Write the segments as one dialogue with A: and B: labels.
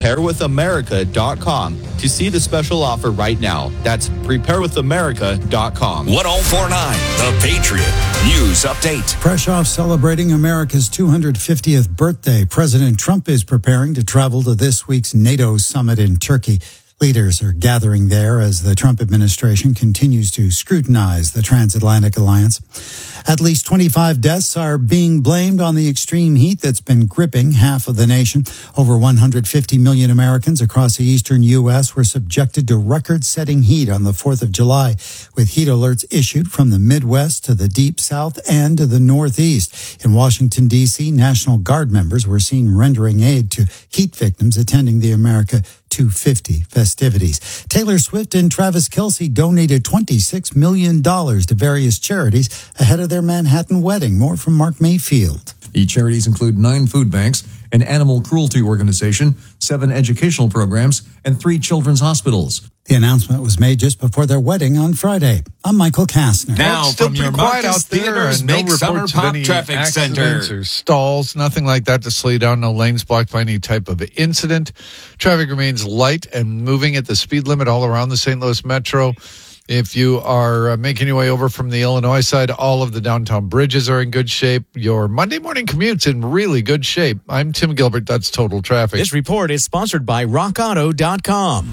A: preparewithamerica.com to see the special offer right now. That's preparewithamerica.com.
B: 1049, The Patriot News Update.
C: Fresh off celebrating America's 250th birthday, President Trump is preparing to travel to this week's NATO summit in Turkey. Leaders are gathering there as the Trump administration continues to scrutinize the transatlantic alliance. At least 25 deaths are being blamed on the extreme heat that's been gripping half of the nation. Over 150 million Americans across the eastern U.S. were subjected to record-setting heat on the 4th of July, with heat alerts issued from the Midwest to the Deep South and to the Northeast. In Washington, D.C., National Guard members were seen rendering aid to heat victims attending the America 250 festivities. Taylor Swift and Travis Kelce donated $26 million to various charities ahead of their Manhattan wedding. More from Mark Mayfield.
D: The charities include 9 food banks, an animal cruelty organization, 7 educational programs, and 3 children's hospitals.
C: The announcement was made just before their wedding on Friday. I'm Michael Kastner.
E: Now, from your Marcus Theaters Big Summer Pop Traffic Center.
F: Or stalls, nothing like that to slow you down. No lanes blocked by any type of incident. Traffic remains light and moving at the speed limit all around the St. Louis Metro. If you are making your way over from the Illinois side, all of the downtown bridges are in good shape. Your Monday morning commute's in really good shape. I'm Tim Gilbert. That's Total Traffic.
G: This report is sponsored by RockAuto.com.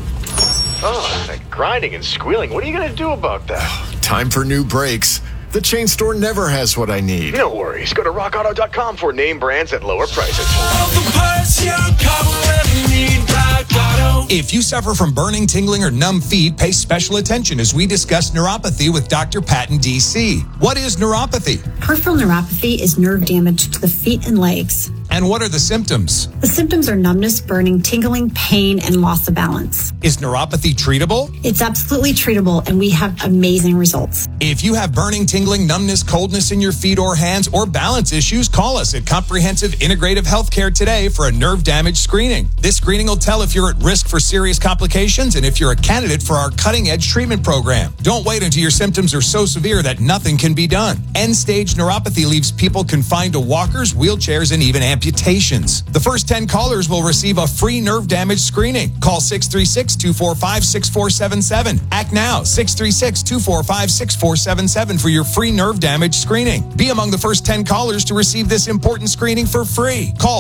H: Oh, that grinding and squealing. What are you going to do about that?
I: Time for new brakes. The chain store never has what I need.
H: No worries. Go to RockAuto.com for name brands at lower prices.
B: All the parts your car will ever need, Rock Auto. If you suffer from burning, tingling, or numb feet, pay special attention as we discuss neuropathy with Dr. Patton, D.C. What is neuropathy?
J: Peripheral neuropathy is nerve damage to the feet and legs.
B: And what are the symptoms?
J: The symptoms are numbness, burning, tingling, pain, and loss of balance.
B: Is neuropathy treatable?
J: It's absolutely treatable, and we have amazing results.
B: If you have burning, tingling, numbness, coldness in your feet or hands, or balance issues, call us at Comprehensive Integrative Healthcare today for a nerve damage screening. This screening will tell if you're at risk for serious complications and if you're a candidate for our cutting-edge treatment program. Don't wait until your symptoms are so severe that nothing can be done. End-stage neuropathy leaves people confined to walkers, wheelchairs, and even amputations. The first 10 callers will receive a free nerve damage screening. Call 636-245-6477. Act now, 636-245-6477 for your free nerve damage screening. Be among the first 10 callers to receive this important screening for free. Call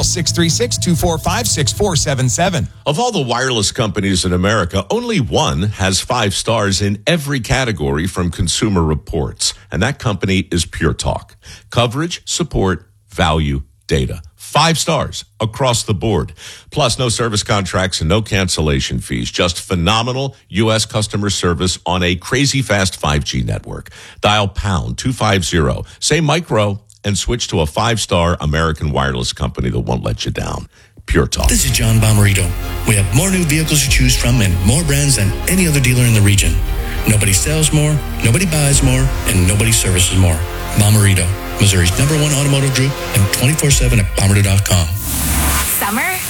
B: 636-245-6477.
K: Of all the wireless companies in America, only one has 5 stars in every category from Consumer Reports, and that company is Pure Talk. Coverage, support, value, data. 5 stars across the board. Plus, no service contracts and no cancellation fees. Just phenomenal U.S. customer service on a crazy fast 5G network. Dial pound 250. Say micro and switch to a 5-star American wireless company that won't let you down. Pure Talk.
L: This is John Bomarito. We have more new vehicles to choose from and more brands than any other dealer in the region. Nobody sells more, nobody buys more, and nobody services more. Bomarito, Missouri's #1 automotive group, and 24/7 at Bomarito.com.
M: Summer